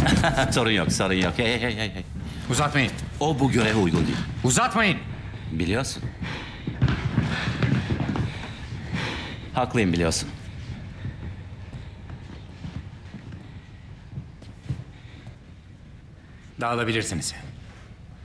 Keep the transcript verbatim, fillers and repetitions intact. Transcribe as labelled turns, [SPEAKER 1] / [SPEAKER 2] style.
[SPEAKER 1] Sorun yok, sorun yok. Hey, hey, hey, hey.
[SPEAKER 2] Uzatmayın.
[SPEAKER 1] O bu göreve uygun değil.
[SPEAKER 2] Uzatmayın.
[SPEAKER 1] Biliyorsun. Haklıyım biliyorsun.
[SPEAKER 2] Dağılabilirsiniz.